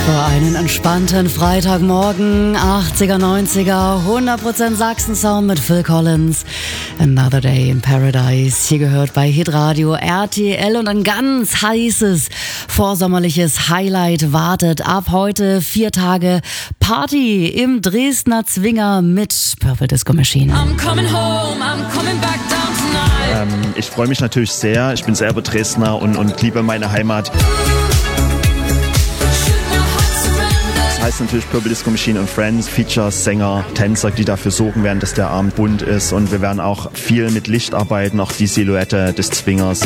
Für einen entspannten Freitagmorgen, 80er, 90er, 100% Sachsen-Sound mit Phil Collins. Another Day in Paradise. Hier gehört bei Hitradio RTL und ein ganz heißes, vorsommerliches Highlight wartet ab heute 4 Tage Party im Dresdner Zwinger mit Purple Disco Machine. I'm coming home, I'm coming back down tonight. Ich freue mich natürlich sehr. Ich bin selber Dresdner und liebe meine Heimat. Das heißt natürlich Purple Disco Machine und Friends, Features, Sänger, Tänzer, die dafür sorgen werden, dass der Abend bunt ist. Und wir werden auch viel mit Licht arbeiten, auch die Silhouette des Zwingers.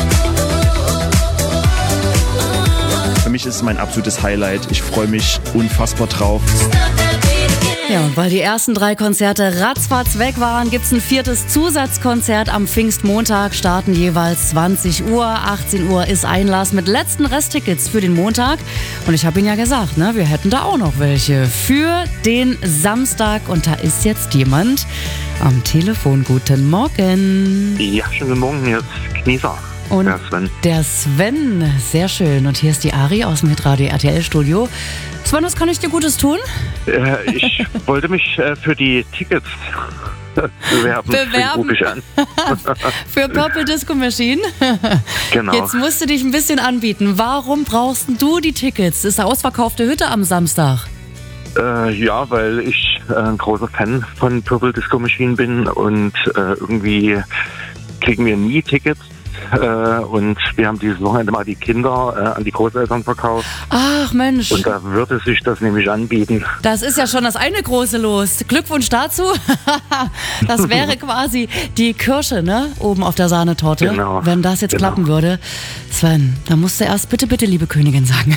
Für mich ist es mein absolutes Highlight. Ich freue mich unfassbar drauf. Ja, und weil die ersten 3 Konzerte ratzfatz weg waren, gibt's ein 4. Zusatzkonzert am Pfingstmontag. Starten jeweils 20 Uhr, 18 Uhr ist Einlass mit letzten Resttickets für den Montag. Und ich habe Ihnen ja gesagt, ne, wir hätten da auch noch welche für den Samstag. Und da ist jetzt jemand am Telefon. Guten Morgen. Ja, schönen guten Morgen, hier ist Knieser. Und der Sven, sehr schön. Und hier ist die Ari aus dem Hitradio RTL Studio. Sven, was kann ich dir Gutes tun? Ich wollte mich für die Tickets bewerben. Rufe ich an. Für Purple Disco Machine? Genau. Jetzt musst du dich ein bisschen anbieten. Warum brauchst du die Tickets? Ist eine ausverkaufte Hütte am Samstag? Ja, weil ich ein großer Fan von Purple Disco Machine bin und irgendwie kriegen wir nie Tickets. Und wir haben dieses Wochenende mal die Kinder an die Großeltern verkauft. Ach Mensch. Und da würde sich das nämlich anbieten. Das ist ja schon das eine große Los. Glückwunsch dazu. Das wäre quasi die Kirsche, ne? Oben auf der Sahnetorte. Genau. Wenn das jetzt klappen würde. Sven, da musst du erst bitte, bitte, liebe Königin sagen.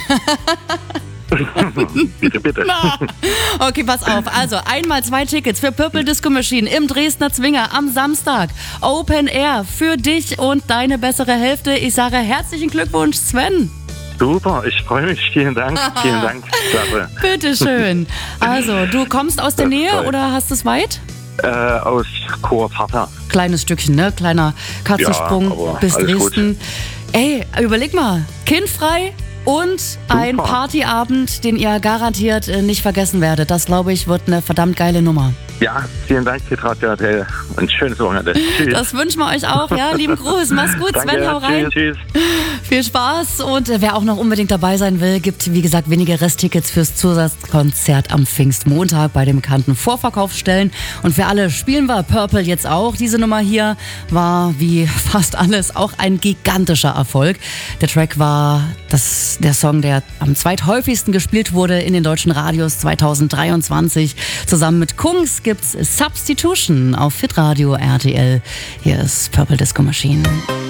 Bitte, bitte. Na. Okay, pass auf. Also einmal 2 Tickets für Purple Disco Machine im Dresdner Zwinger am Samstag. Open Air für dich und deine bessere Hälfte. Ich sage herzlichen Glückwunsch, Sven. Super, ich freue mich. Vielen Dank. Vielen Dank. Klasse. Bitteschön. Also, du kommst aus der Nähe oder hast es weit? Aus Chor-Partner. Kleines Stückchen, ne? Kleiner Katzensprung ja, bis alles Dresden. Gut. Ey, überleg mal. Kindfrei. Und ein Partyabend, den ihr garantiert nicht vergessen werdet. Das, glaube ich, wird eine verdammt geile Nummer. Ja, vielen Dank, Hitradio RTL. Und schönes Wochenende. Tschüss. Das wünschen wir euch auch. Ja, lieben Gruß. Mach's gut, Danke, Sven, hau rein. Tschüss. Viel Spaß. Und wer auch noch unbedingt dabei sein will, gibt, wie gesagt, wenige Resttickets fürs Zusatzkonzert am Pfingstmontag bei den bekannten Vorverkaufsstellen. Und für alle spielen wir Purple jetzt auch. Diese Nummer hier war, wie fast alles, auch ein gigantischer Erfolg. Der Track war der Song, der am zweithäufigsten gespielt wurde in den deutschen Radios 2023. Zusammen mit Kungs gibt's Substitution auf Hitradio RTL. Hier ist Purple Disco Machine.